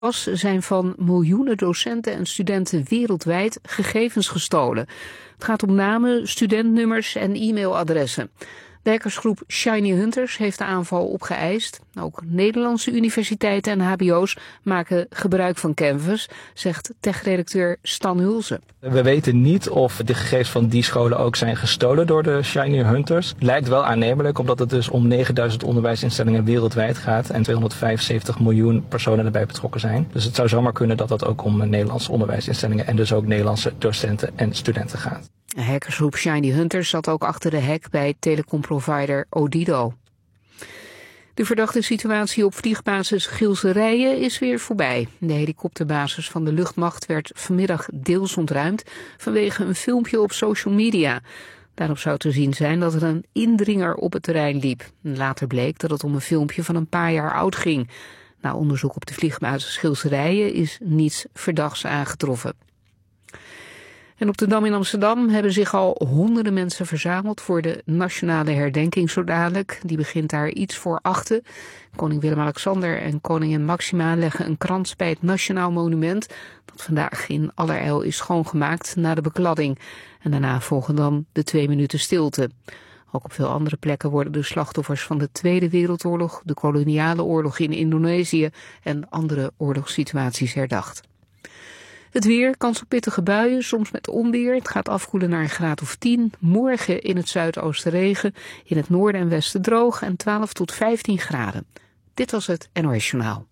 zijn van miljoenen docenten en studenten wereldwijd gegevens gestolen. Het gaat om namen, studentnummers en e-mailadressen. De hackersgroep Shiny Hunters heeft de aanval opgeëist. Ook Nederlandse universiteiten en hbo's maken gebruik van Canvas, zegt techredacteur Stan Hulsen. We weten niet of de gegevens van die scholen ook zijn gestolen door de Shiny Hunters. Lijkt wel aannemelijk, omdat het dus om 9000 onderwijsinstellingen wereldwijd gaat en 275 miljoen personen erbij betrokken zijn. Dus het zou zomaar kunnen dat dat ook om Nederlandse onderwijsinstellingen en dus ook Nederlandse docenten en studenten gaat. De hackersgroep Shiny Hunters zat ook achter de hack bij telecomprovider Odido. De verdachte situatie op vliegbasis Gilserijen is weer voorbij. De helikopterbasis van de luchtmacht werd vanmiddag deels ontruimd vanwege een filmpje op social media. Daarop zou te zien zijn dat er een indringer op het terrein liep. Later bleek dat het om een filmpje van een paar jaar oud ging. Na onderzoek op de vliegbasis Gilserijen is niets verdachts aangetroffen. En op de Dam in Amsterdam hebben zich al honderden mensen verzameld voor de nationale herdenking zo dadelijk. Die begint daar iets voor 8. Koning Willem-Alexander en koningin Maxima leggen een krans bij het Nationaal Monument, dat vandaag in allerijl is schoongemaakt na de bekladding. En daarna volgen dan de 2 minuten stilte. Ook op veel andere plekken worden de slachtoffers van de Tweede Wereldoorlog, de koloniale oorlog in Indonesië en andere oorlogssituaties herdacht. Het weer, kans op pittige buien, soms met onweer. Het gaat afkoelen naar een graad of 10. Morgen in het zuidoosten regen, in het noorden en westen droog en 12 tot 15 graden. Dit was het NOS Journaal.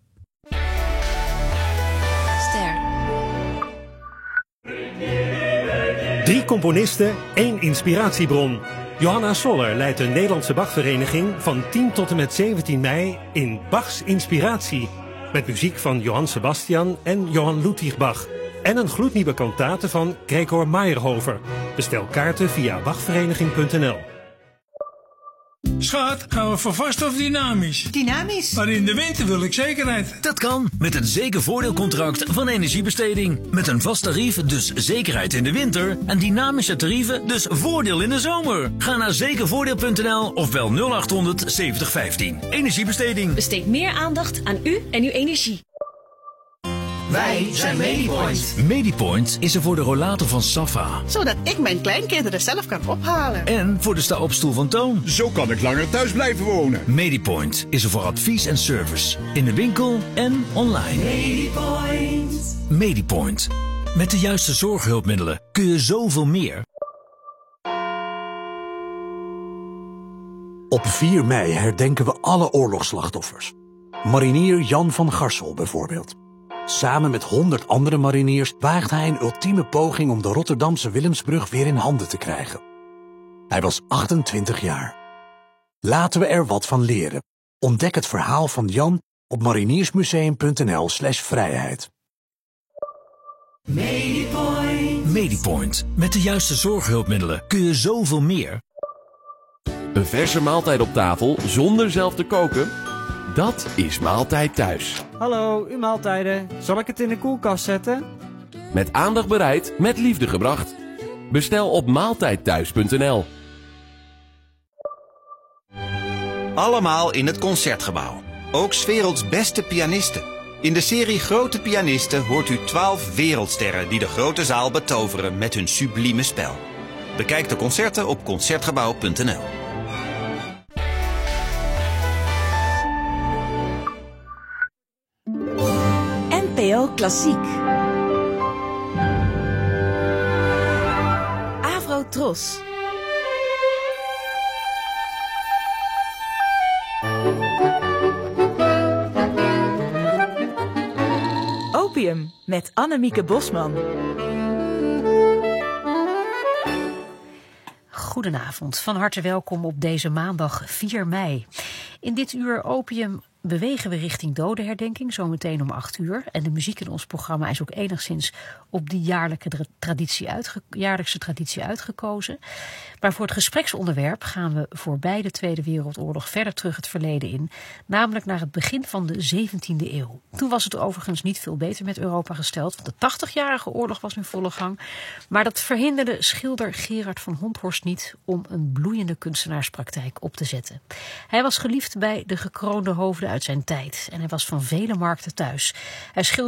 Ster. 3 componisten, 1 inspiratiebron. Johanna Soller leidt de Nederlandse Bachvereniging van 10 tot en met 17 mei in Bachs Inspiratie. Met muziek van Johann Sebastian en Johann Ludwig Bach. En een gloednieuwe kantate van Gregor Meyerhofer. Bestel kaarten via bachvereniging.nl. Schat, gaan we voor vast of dynamisch? Dynamisch. Maar in de winter wil ik zekerheid. Dat kan met het zekervoordeelcontract van Energiebesteding. Met een vast tarief, dus zekerheid in de winter. En dynamische tarieven, dus voordeel in de zomer. Ga naar zekervoordeel.nl of bel 0800 7015. Energiebesteding. Besteed meer aandacht aan u en uw energie. Wij zijn Medipoint. Medipoint is er voor de rollator van Safa. Zodat ik mijn kleinkinderen zelf kan ophalen. En voor de sta-opstoel van Toon. Zo kan ik langer thuis blijven wonen. Medipoint is er voor advies en service. In de winkel en online. Medipoint. Medipoint. Met de juiste zorghulpmiddelen kun je zoveel meer. Op 4 mei herdenken we alle oorlogsslachtoffers. Marinier Jan van Garsel bijvoorbeeld. Samen met 100 andere mariniers waagt hij een ultieme poging om de Rotterdamse Willemsbrug weer in handen te krijgen. Hij was 28 jaar. Laten we er wat van leren. Ontdek het verhaal van Jan op mariniersmuseum.nl/vrijheid. Medipoint. Medipoint. Met de juiste zorghulpmiddelen kun je zoveel meer. Een verse maaltijd op tafel zonder zelf te koken? Dat is Maaltijd Thuis. Hallo, uw maaltijden. Zal ik het in de koelkast zetten? Met aandacht bereid, met liefde gebracht. Bestel op maaltijdthuis.nl. Allemaal in het Concertgebouw. Ook 's werelds beste pianisten. In de serie Grote Pianisten hoort u 12 wereldsterren die de grote zaal betoveren met hun sublieme spel. Bekijk de concerten op concertgebouw.nl. NPO Klassiek. Afro-Tros. Opium met Annemieke Bosman. Goedenavond, van harte welkom op deze maandag 4 mei. In dit uur Opium bewegen we richting dodenherdenking, zometeen om 8 uur. En de muziek in ons programma is ook enigszins op die jaarlijkse traditie uitgekozen. Maar voor het gespreksonderwerp gaan we voorbij de Tweede Wereldoorlog verder terug het verleden in. Namelijk naar het begin van de 17e eeuw. Toen was het overigens niet veel beter met Europa gesteld, want de 80-jarige oorlog was in volle gang. Maar dat verhinderde schilder Gerard van Honthorst niet om een bloeiende kunstenaarspraktijk op te zetten. Hij was geliefd bij de gekroonde hoofden uit zijn tijd. En hij was van vele markten thuis. Hij